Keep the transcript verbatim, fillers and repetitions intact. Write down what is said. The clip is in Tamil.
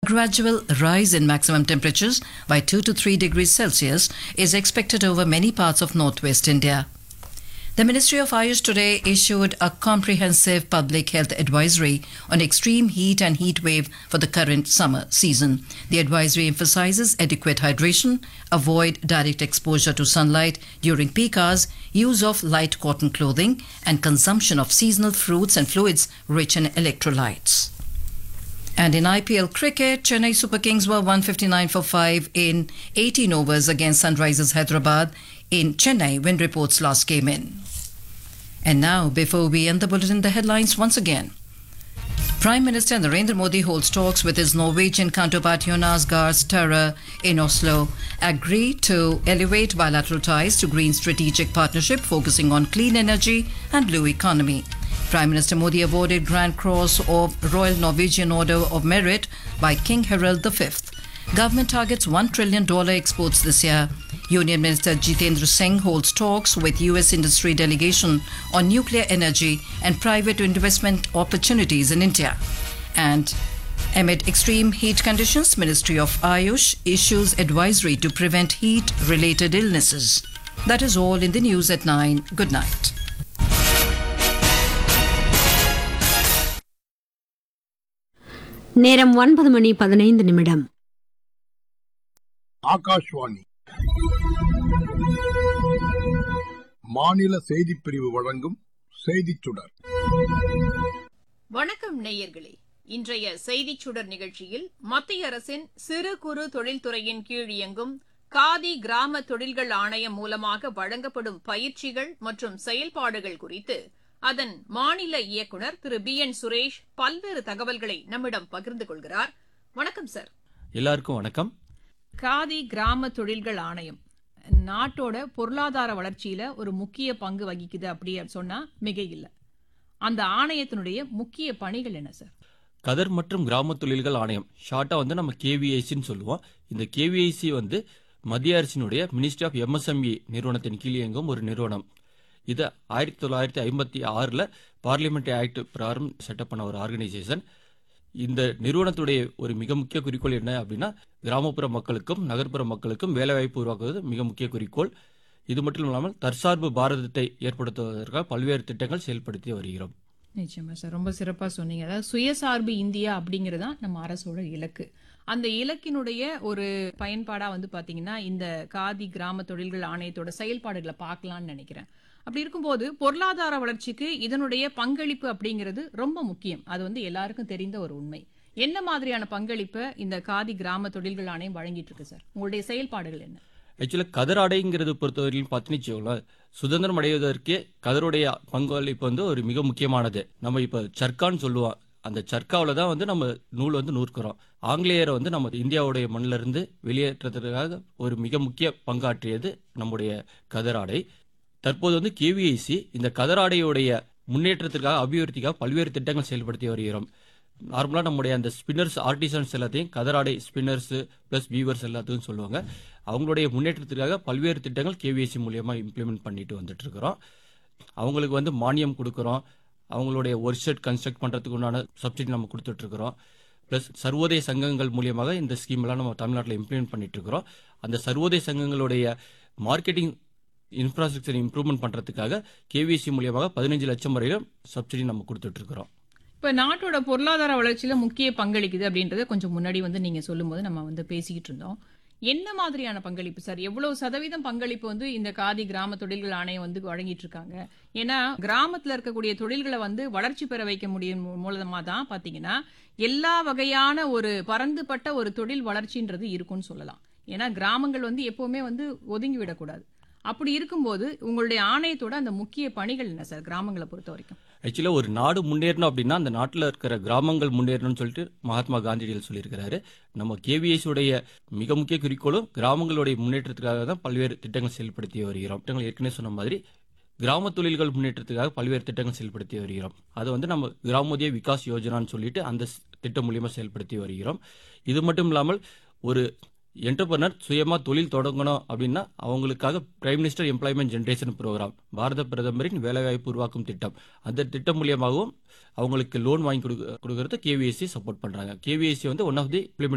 gradual rise in maximum temperatures by two to three degrees Celsius is expected over many parts of northwest India. The Ministry of Ayush today issued a comprehensive public health advisory on extreme heat and heat wave for the current summer season. The advisory emphasizes adequate hydration, avoid direct exposure to sunlight during peak hours, use of light cotton clothing, and consumption of seasonal fruits and fluids rich in electrolytes. And in I P L cricket, Chennai Super Kings were one fifty-nine for five in eighteen overs against Sunrisers Hyderabad in Chennai when reports last came in. And now, before we end the bulletin, the headlines once again. Prime Minister Narendra Modi holds talks with his Norwegian counterpart Jonas Gahr Støre in Oslo, agree to elevate bilateral ties to green strategic partnership focusing on clean energy and blue economy. Prime Minister Modi awarded Grand Cross of Royal Norwegian Order of Merit by King Harald the Fifth. Government targets one trillion dollars exports this year. Union Minister Jitendra Singh holds talks with U S industry delegation on nuclear energy and private investment opportunities in India. And amid extreme heat conditions, Ministry of Ayush issues advisory to prevent heat-related illnesses. That is all in the news at nine. Good night. நேரம் ஒன்பது மணி பதினைந்து நிமிடம். ஆகாஷ்வாணி மாநில செய்திப் பிரிவு வழங்கும் செய்திச் சுடர். வணக்கம் நேயர்களே. இன்றைய செய்திச் சுடர் நிகழ்ச்சியில் மத்திய அரசின் சிறு குறு தொழில்துறையின் கீழ் இயங்கும் காதி கிராம தொழில்கள் ஆணையம் மூலமாக வழங்கப்படும் பயிற்சிகள் மற்றும் செயல்பாடுகள் குறித்து அதன் மாநில இயக்குநர் திரு பி என் சுரேஷ் பல்வேறு தகவல்களை நம்மிடம் பகிர்ந்து கொள்கிறார். வணக்கம் சார். எல்லாருக்கும் வணக்கம். காதி கிராம தொழில்கள் ஆணையம் நாட்டோட பொருளாதார வளர்ச்சியில ஒரு முக்கிய பங்கு வகிக்குது அப்படி சொன்னா மிக இல்ல. அந்த ஆணையத்தினுடைய முக்கிய பணிகள் என்ன சார்? கதர் மற்றும் கிராம தொழில்கள் ஆணையம், ஷார்ட்டா வந்து நம்ம கேவிஐசின்னு சொல்லுவோம். இந்த கேவிஐசி வந்து மத்திய அரசினுடைய மினிஸ்ட்ரி ஆஃப் எம்எஸ்எம்இ நிறுவனத்தின் கீழ் இயங்கும் ஒரு நிறுவனம். இது ஆயிரத்தி தொள்ளாயிரத்தி ஐம்பத்தி ஆறுல பார்லிமெண்ட் ஆக்ட் பிரகாரம் செட்டப் பண்ண ஒரு ஆர்கனைசேஷன். இந்த நிறுவனத்துடைய ஒரு மிக முக்கிய குறிக்கோள் என்ன அப்படின்னா, கிராமப்புற மக்களுக்கும் நகர்ப்புற மக்களுக்கும் வேலைவாய்ப்பு உருவாக்குவது மிக முக்கிய குறிக்கோள். இது மட்டும் இல்லாமல் தற்சார்பு பாரதத்தை ஏற்படுத்துவதற்காக பல்வேறு திட்டங்கள் செயல்படுத்தி வருகிறோம். நிச்சயமா சார், ரொம்ப சிறப்பா சொன்னீங்க. அதாவது சுயசார்பு இந்தியா அப்படிங்கறதா நம்ம அரசோட இலக்கு. அந்த இலக்கினுடைய ஒரு பயன்பாடா வந்து பாத்தீங்கன்னா இந்த காதி கிராம தொழில்கள் ஆணையத்தோட செயல்பாடுகளை பார்க்கலாம்னு நினைக்கிறேன். அப்படி இருக்கும்போது பொருளாதார வளர்ச்சிக்கு இதனுடைய பங்களிப்பு அப்படிங்கிறது ரொம்ப முக்கியம். அது வந்து எல்லாருக்கும் தெரிந்த ஒரு உண்மை. என்ன மாதிரியான பங்களிப்பை இந்த காதி கிராம தொழில்கள் ஆணையம் வழங்கிட்டு இருக்கு சார்? உங்களுடைய செயல்பாடுகள் என்ன? ஆக்சுவலா கதராடைங்கிறது பொறுத்தவரையிலும் பார்த்தீங்கன்னா, சுதந்திரம் அடைவதற்கே கதருடைய பங்களிப்பு வந்து ஒரு மிக முக்கியமானது. நம்ம இப்ப சர்க்கான்னு சொல்லுவோம். அந்த சர்க்காவில தான் வந்து நம்ம நூல் வந்து நூற்கிறோம். ஆங்கிலேயரை வந்து நம்ம இந்தியாவுடைய மண்ணில இருந்து வெளியேற்றதுக்காக ஒரு மிக முக்கிய பங்காற்றியது நம்முடைய கதராடை. தற்போது வந்து கேவிஐசி இந்த கதராடையுடைய முன்னேற்றத்திற்காக அபிவிருத்திக்காக பல்வேறு திட்டங்கள் செயல்படுத்தி வருகிறோம். நார்மலா நம்முடைய அந்த ஸ்பின்னர்ஸ் ஆர்டிசன்ஸ் எல்லாத்தையும் கதராடை ஸ்பின்னர்ஸ் பிளஸ் வீவர்ஸ் எல்லாத்தையும் சொல்லுவாங்க. அவங்களுடைய முன்னேற்றத்திற்காக பல்வேறு திட்டங்கள் கேவிஐசி மூலியமா இம்ப்ளிமெண்ட் பண்ணிட்டு வந்துட்டு இருக்கிறோம். அவங்களுக்கு வந்து மானியம் கொடுக்குறோம். அவங்களுடைய ஒர்க் ஷெட் கன்ஸ்ட்ரக்ட் பண்றதுக்கு உண்டான சப்சிடி நம்ம கொடுத்துட்டு இருக்கிறோம். பிளஸ் சர்வோதய சங்கங்கள் மூலியமாக இந்த ஸ்கீம் எல்லாம் நம்ம தமிழ்நாட்டில் இம்ப்ளிமெண்ட் பண்ணிட்டு இருக்கிறோம். அந்த சர்வோதய சங்கங்களுடைய மார்க்கெட்டிங் இன்ஃப்ராஸ்ட்ரக்சர் இம்ப்ரூவ்மெண்ட் பண்றதுக்காக கேவிசி மூலியமாக பதினஞ்சு லட்சம் வரையிலும் சப்சிடி நம்ம கொடுத்துட்டு இருக்கிறோம். இப்ப நாட்டோட பொருளாதார வளர்ச்சியில முக்கிய பங்களிக்குது அப்படின்றத கொஞ்சம் முன்னாடி வந்து நீங்க சொல்லும்போது நம்ம வந்து பேசிக்கிட்டு இருந்தோம். என்ன மாதிரியான பங்களிப்பு சார்? எவ்வளவு சதவீதம் பங்களிப்பு வந்து இந்த காதி கிராம தொழில்கள் ஆணையம் வந்து வழங்கிட்டு இருக்காங்க? ஏன்னா கிராமத்துல இருக்கக்கூடிய தொழில்களை வந்து வளர்ச்சி பெற வைக்க முடியும் மூலமா தான் பாத்தீங்கன்னா எல்லா வகையான ஒரு பரந்துபட்ட ஒரு தொழில் வளர்ச்சின்றது இருக்கும்னு சொல்லலாம். ஏன்னா கிராமங்கள் வந்து எப்பவுமே வந்து ஒதுங்கி விடக்கூடாது. அப்படி இருக்கும்போது உங்களுடைய ஆணையத்தோட அந்த முக்கிய பணிகள் என்ன சார் கிராமங்களை பொறுத்த வரைக்கும்? ஆக்சுவலா ஒரு நாடு முன்னேறணும் அப்படின்னா அந்த நாட்டில் இருக்கிற கிராமங்கள் முன்னேறணும்னு சொல்லிட்டு மகாத்மா காந்தியடிகள் சொல்லியிருக்கிறாரு. நம்ம கேவிஎஸ் உடைய மிக முக்கிய குறிக்கோளும் கிராமங்களுடைய முன்னேற்றத்துக்காக தான் பல்வேறு திட்டங்கள் செயல்படுத்தி வருகிறோம். திட்டங்கள் ஏற்கனவே சொன்ன மாதிரி கிராம தொழில்கள் முன்னேற்றத்துக்காக பல்வேறு திட்டங்கள் செயல்படுத்தி வருகிறோம். அது வந்து நம்ம கிராமோதய விகாஸ் யோஜனான்னு சொல்லிட்டு அந்த திட்டம் மூலியமா செயல்படுத்தி வருகிறோம். இது மட்டும் இல்லாமல் ஒரு என்டர்பிரனர் சுயமா தொழில் தொடங்கணும் அப்படின்னா அவங்களுக்காக prime minister employment generation program, பாரத பிரதமரின் வேலைவாய்ப்பு உருவாக்கும் திட்டம், அந்த திட்டம் மூலியமாகவும் அவங்களுக்கு லோன் வாங்கி கொடுக்கறது கேவிஎஸ்சி சப்போர்ட் பண்றாங்க. கேவிஎஸ்சி வந்து ஒன் ஆஃப் தி இம்ப்ளிமெண்ட்